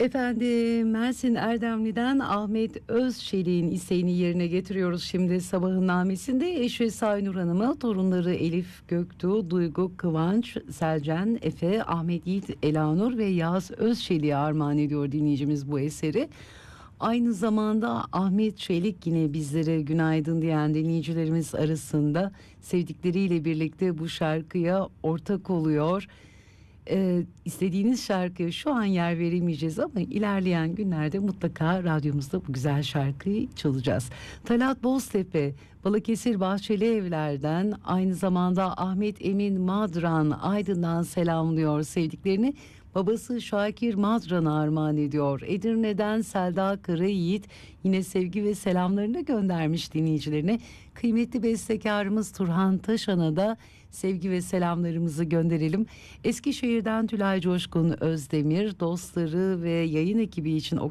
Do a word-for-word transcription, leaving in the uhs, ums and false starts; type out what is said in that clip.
Efendim, Mersin Erdemli'den Ahmet Özçelik'in isteğini yerine getiriyoruz şimdi sabahın namesinde. Eşi Saynur Hanım'a, torunları Elif, Göktuğ, Duygu, Kıvanç, Selcan, Efe, Ahmet Yiğit, Elanur ve Yağız Özçelik'e armağan ediyor dinleyicimiz bu eseri. Aynı zamanda Ahmet Çelik yine bizlere günaydın diyen dinleyicilerimiz arasında sevdikleriyle birlikte bu şarkıya ortak oluyor. Ee, istediğiniz şarkıya şu an yer veremeyeceğiz ama ilerleyen günlerde mutlaka radyomuzda bu güzel şarkıyı çalacağız. Talat Boztepe, Balıkesir Bahçeli Evler'den, aynı zamanda Ahmet Emin Madran Aydın'dan selamlıyor sevdiklerini. Babası Şakir Madran'a armağan ediyor. Edirne'den Selda Karayiğit yine sevgi ve selamlarını göndermiş dinleyicilerine. Kıymetli bestekarımız Turhan Taşan'a da sevgi ve selamlarımızı gönderelim. Eskişehir'den Tülay Coşkun Özdemir, dostları ve yayın ekibi için